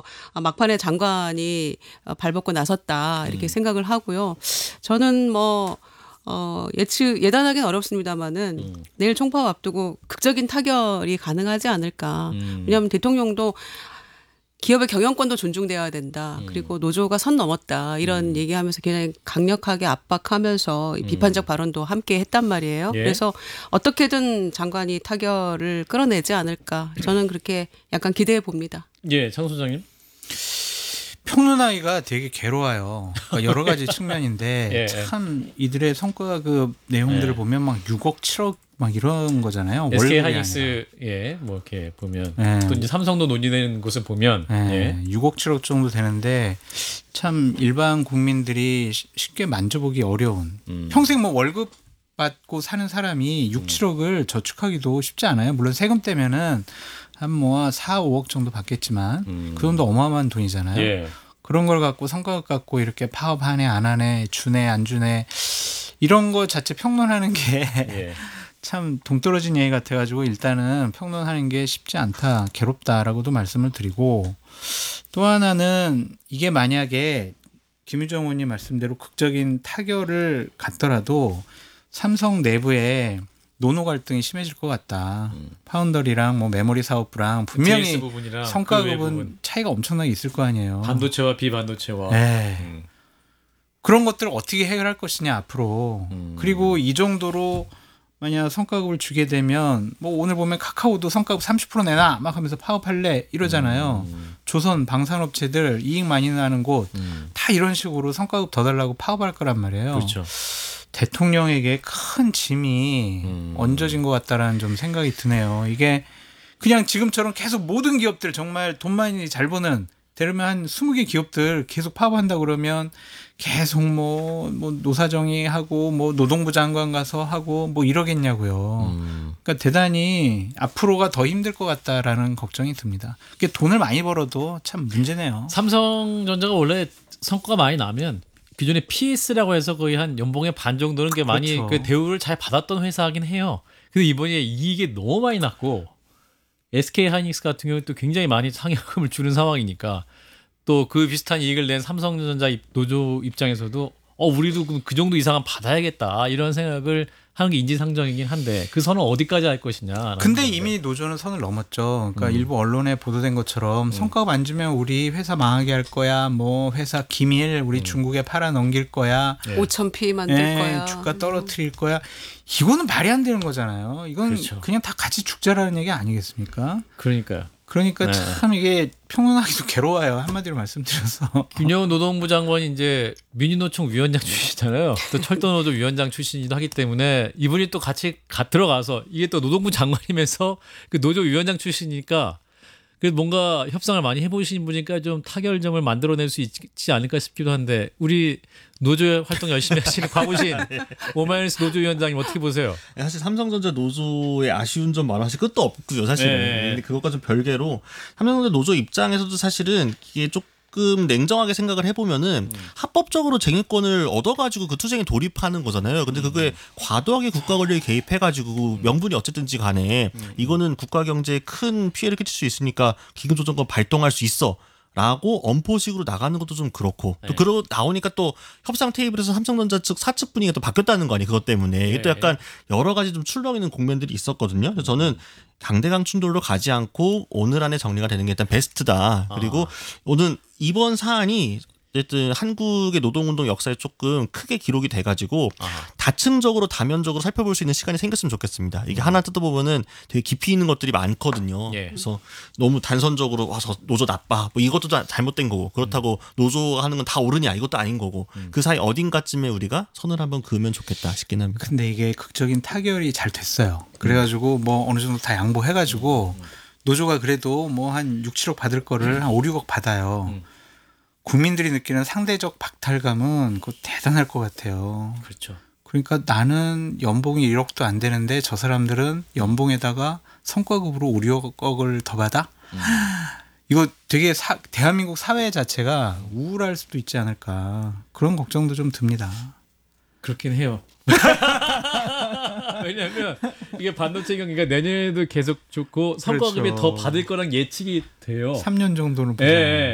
막판에 장관이 발벗고 나섰다 이렇게 생각을 하고요. 저는 예단하기는 어렵습니다만은 내일 총파업 앞두고 극적인 타결이 가능하지 않을까. 왜냐하면 대통령도 기업의 경영권도 존중되어야 된다. 그리고 노조가 선 넘었다. 이런 얘기하면서 굉장히 강력하게 압박하면서 비판적 발언도 함께 했단 말이에요. 예. 그래서 어떻게든 장관이 타결을 끌어내지 않을까. 저는 그렇게 약간 기대해 봅니다. 예, 장 소장님. 평론하기가 되게 괴로워요. 그러니까 여러 가지 측면인데 예, 참 이들의 성과 그 내용들을 예. 보면 막 6억, 7억 막 이런 거잖아요. SK 월급이 하이닉스 뭐 이렇게 보면 예. 또 이제 삼성도 논의되는 곳을 보면 예. 6억, 7억 정도 되는데 참 일반 국민들이 쉽게 만져보기 어려운 평생 뭐 월급 받고 사는 사람이 6, 7억을 저축하기도 쉽지 않아요. 물론 세금 떼면은 한 4, 5억 정도 받겠지만 그 돈도 어마어마한 돈이잖아요. 예. 그런 걸 갖고 성과급 갖고 이렇게 파업하네 안 하네 주네 안 주네 이런 거 자체 평론하는 게 참 예. 동떨어진 얘기 같아가지고 일단은 평론하는 게 쉽지 않다 괴롭다라고도 말씀을 드리고 또 하나는 이게 만약에 김유정 의원님 말씀대로 극적인 타결을 갖더라도 삼성 내부에 노노 갈등이 심해질 것 같다. 파운더리랑 뭐 메모리 사업부랑 분명히 DS 부분이랑 그 외 성과급은 부분. 차이가 엄청나게 있을 거 아니에요. 반도체와 비반도체와 네. 그런 것들을 어떻게 해결할 것이냐 앞으로. 그리고 이 정도로 만약 성과급을 주게 되면 뭐 오늘 보면 카카오도 성과급 30% 내놔 막 하면서 파업할래 이러잖아요. 조선 방산업체들 이익 많이 나는 곳 다 이런 식으로 성과급 더 달라고 파업할 거란 말이에요. 그렇죠. 대통령에게 큰 짐이 얹어진 것 같다라는 좀 생각이 드네요. 이게 그냥 지금처럼 계속 모든 기업들 정말 돈 많이 잘 버는 되려면 한 20개 기업들 계속 파업한다 그러면 계속 뭐 노사정이 하고 뭐 노동부 장관 가서 하고 뭐 이러겠냐고요. 그러니까 대단히 앞으로가 더 힘들 것 같다라는 걱정이 듭니다. 그게 돈을 많이 벌어도 참 문제네요. 삼성전자가 원래 성과가 많이 나면 기존에 PS라고 해서 거의 한 연봉의 반 정도는 게 많이 그렇죠. 그 대우를 잘 받았던 회사긴 해요. 근데 이번에 이익이 너무 많이 났고 SK 하이닉스 같은 경우는 또 굉장히 많이 상여금을 주는 상황이니까 또 그 비슷한 이익을 낸 삼성전자 노조 입장에서도 우리도 그 정도 이상은 받아야겠다 이런 생각을 하는 게 인지상정이긴 한데 그 선은 어디까지 할 것이냐. 근데 이미 노조는 선을 넘었죠. 그러니까 일부 언론에 보도된 것처럼 성과급 안 주면 우리 회사 망하게 할 거야. 뭐 회사 기밀 우리 중국에 팔아 넘길 거야. 5,000피 만들 거야. 주가 떨어뜨릴 거야. 이거는 말이 안 되는 거잖아요. 이건 그렇죠. 그냥 다 같이 죽자라는 얘기 아니겠습니까? 그러니까요. 그러니까 참 이게 평론하기도 괴로워요. 한마디로 말씀드려서. 윤여은 노동부 장관이 이제 민주노총 위원장 출신이잖아요. 또 철도노조 위원장 출신이기도 하기 때문에 이분이 또 같이 들어가서 이게 또 노동부 장관이면서 그 노조 위원장 출신이니까 그래도 뭔가 협상을 많이 해보신 분이니까 좀 타결점을 만들어낼 수 있지 않을까 싶기도 한데 우리 노조 활동 열심히 하시는 과부신 오마이뉴스 노조위원장님 어떻게 보세요? 사실 삼성전자 노조의 아쉬운 점 말하면 사실 끝도 없고요, 사실은. 네. 근데 그것과 좀 별개로 삼성전자 노조 입장에서도 사실은 이게 조금 냉정하게 생각을 해보면은 합법적으로 쟁의권을 얻어가지고 그 투쟁에 돌입하는 거잖아요. 근데 그게 과도하게 국가 권력이 개입해가지고 명분이 어쨌든지 간에 이거는 국가 경제에 큰 피해를 끼칠 수 있으니까 기금조정권 발동할 수 있어. 라고 엄포식으로 나가는 것도 좀 그렇고 또 그러고 나오니까 또 협상 테이블에서 삼성전자 측 사측 분위기가 또 바뀌었다는 거 아니에요. 그것 때문에 이게 또 약간 여러 가지 좀 출렁이는 국면들이 있었거든요. 그래서 저는 강대강 충돌로 가지 않고 오늘 안에 정리가 되는 게 일단 베스트다. 그리고 오늘 이번 사안이 어쨌든 한국의 노동운동 역사에 조금 크게 기록이 돼가지고 다층적으로 다면적으로 살펴볼 수 있는 시간이 생겼으면 좋겠습니다. 이게 하나 뜯어보면은 되게 깊이 있는 것들이 많거든요. 예. 그래서 너무 단선적으로 저 노조 나빠 뭐 이것도 다 잘못된 거고 그렇다고 노조가 하는 건 다 옳으냐 이것도 아닌 거고 그 사이 어딘가쯤에 우리가 선을 한번 그으면 좋겠다 싶긴 합니다. 근데 이게 극적인 타결이 잘 됐어요. 그래가지고 뭐 어느 정도 다 양보해가지고 노조가 그래도 뭐 한 6, 7억 받을 거를 한 5, 6억 받아요. 국민들이 느끼는 상대적 박탈감은 그거 대단할 것 같아요. 그렇죠. 그러니까 나는 연봉이 1억도 안 되는데 저 사람들은 연봉에다가 성과급으로 5, 6억을 더 받아? 이거 되게 대한민국 사회 자체가 우울할 수도 있지 않을까. 그런 걱정도 좀 듭니다. 그렇긴 해요. 왜냐하면 이게 반도체 경기가 내년에도 계속 좋고 성과급이 그렇죠. 더 받을 거란 예측이 돼요. 3년 정도는 보자. 예, 예.